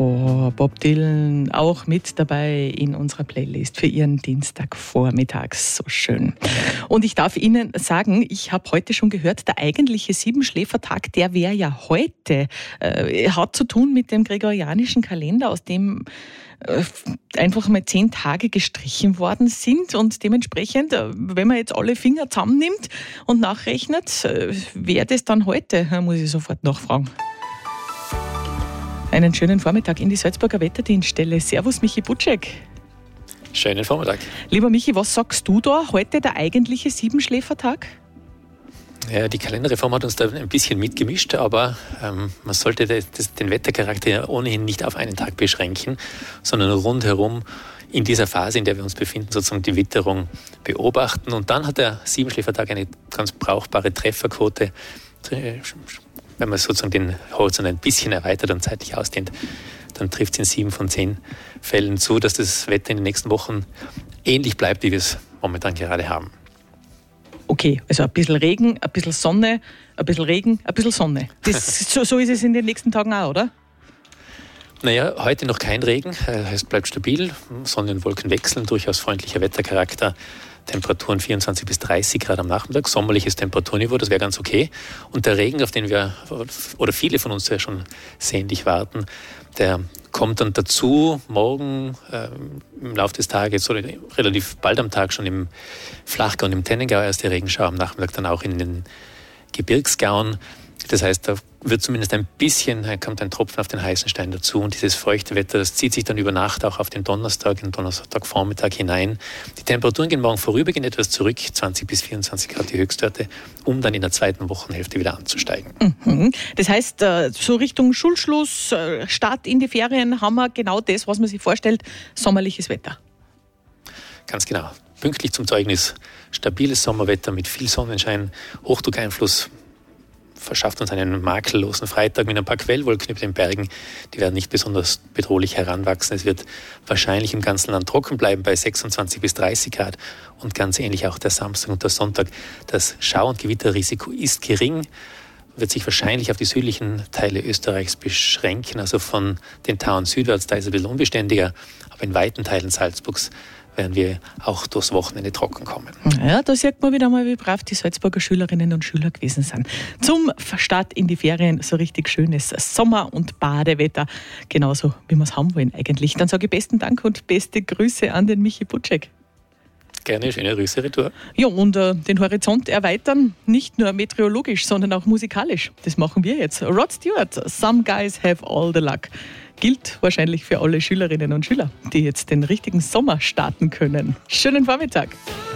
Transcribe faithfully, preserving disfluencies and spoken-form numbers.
vor Bob Dylan auch mit dabei in unserer Playlist für Ihren Dienstagvormittag. So schön. Und ich darf Ihnen sagen, ich habe heute schon gehört, der eigentliche Siebenschläfertag, der wäre ja heute. Äh, hat zu tun mit dem gregorianischen Kalender, aus dem äh, einfach mal zehn Tage gestrichen worden sind. Und dementsprechend, äh, wenn man jetzt alle Finger zusammennimmt und nachrechnet, äh, wäre das dann heute, äh, muss ich sofort nachfragen. Einen schönen Vormittag in die Salzburger Wetterdienststelle. Servus, Michi Butschek. Schönen Vormittag. Lieber Michi, was sagst du da? Heute der eigentliche Siebenschläfertag? Ja, die Kalenderreform hat uns da ein bisschen mitgemischt, aber ähm, man sollte das, das, den Wettercharakter ja ohnehin nicht auf einen Tag beschränken, sondern rundherum in dieser Phase, in der wir uns befinden, sozusagen die Witterung beobachten. Und dann hat der Siebenschläfertag eine ganz brauchbare Trefferquote. Wenn man sozusagen den Horizont ein bisschen erweitert und zeitlich ausdehnt, dann trifft es in sieben von zehn Fällen zu, dass das Wetter in den nächsten Wochen ähnlich bleibt, wie wir es momentan gerade haben. Okay, also ein bisschen Regen, ein bisschen Sonne, ein bisschen Regen, ein bisschen Sonne. Das, so, so ist es in den nächsten Tagen auch, oder? Naja, heute noch kein Regen, es bleibt stabil, Sonne und Wolken wechseln, durchaus freundlicher Wettercharakter. Temperaturen vierundzwanzig bis dreißig Grad am Nachmittag, sommerliches Temperaturniveau, das wäre ganz okay. Und der Regen, auf den wir, oder viele von uns ja schon sehnlich warten, der kommt dann dazu morgen äh, im Laufe des Tages, oder relativ bald am Tag schon im Flachgau und im Tennengau erst der Regenschauer, am Nachmittag dann auch in den Gebirgsgauen. Das heißt, da wird zumindest ein bisschen, kommt ein Tropfen auf den heißen Stein dazu. Und dieses feuchte Wetter, das zieht sich dann über Nacht auch auf den Donnerstag, den Donnerstagvormittag hinein. Die Temperaturen gehen morgen vorübergehend etwas zurück, zwanzig bis vierundzwanzig Grad die Höchstwerte, um dann in der zweiten Wochenhälfte wieder anzusteigen. Mhm. Das heißt, so Richtung Schulschluss, Start in die Ferien, haben wir genau das, was man sich vorstellt, sommerliches Wetter. Ganz genau. Pünktlich zum Zeugnis, stabiles Sommerwetter mit viel Sonnenschein, Hochdruckeinfluss, verschafft uns einen makellosen Freitag mit ein paar Quellwolken über den Bergen. Die werden nicht besonders bedrohlich heranwachsen. Es wird wahrscheinlich im ganzen Land trocken bleiben bei sechsundzwanzig bis dreißig Grad. Und ganz ähnlich auch der Samstag und der Sonntag. Das Schau- und Gewitterrisiko ist gering, wird sich wahrscheinlich auf die südlichen Teile Österreichs beschränken. Also von den Tauern südwärts, da ist es ein bisschen unbeständiger. Aber in weiten Teilen Salzburgs werden wir auch durchs Wochenende trocken kommen. Ja, da sieht man wieder mal, wie brav die Salzburger Schülerinnen und Schüler gewesen sind. Zum Start in die Ferien so richtig schönes Sommer- und Badewetter. Genauso, wie wir es haben wollen eigentlich. Dann sage ich besten Dank und beste Grüße an den Michi Butschek. Gerne, schöne Grüße retour. Ja, und äh, den Horizont erweitern, nicht nur meteorologisch, sondern auch musikalisch. Das machen wir jetzt. Rod Stewart, Some Guys Have All the Luck. Gilt wahrscheinlich für alle Schülerinnen und Schüler, die jetzt den richtigen Sommer starten können. Schönen Vormittag.